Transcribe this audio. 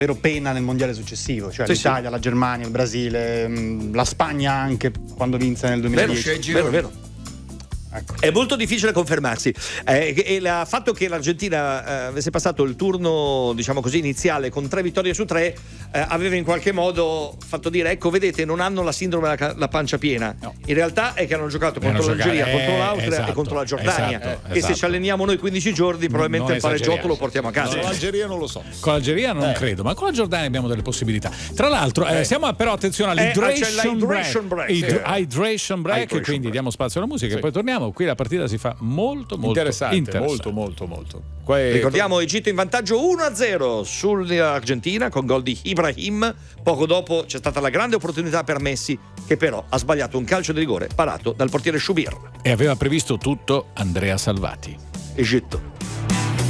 pena nel mondiale successivo, cioè Sì, l'Italia, la Germania, il Brasile, la Spagna anche quando vinse nel 2010. Vero. Ecco. È molto difficile confermarsi e il fatto che l'Argentina avesse passato il turno, diciamo così, iniziale con 3 vittorie su 3 aveva in qualche modo fatto dire: ecco, vedete, non hanno la sindrome la pancia piena. No. In realtà è che hanno giocato contro l'Algeria, contro l'Austria e contro la Giordania, e se ci alleniamo noi 15 giorni probabilmente il pareggiotto lo portiamo a casa. Con l'Algeria non lo so. Con l'Algeria non credo, ma con la Giordania abbiamo delle possibilità. Tra l'altro siamo però, attenzione, all'hydration break, quindi diamo spazio alla musica e poi torniamo. Qui la partita si fa molto interessante. Molto. Ricordiamo Egitto in vantaggio 1-0 sull'Argentina con gol di Ibrahim. Poco dopo c'è stata la grande opportunità per Messi, che però ha sbagliato un calcio di rigore parato dal portiere Shubir. E aveva previsto tutto Andrea Salvati. Egitto.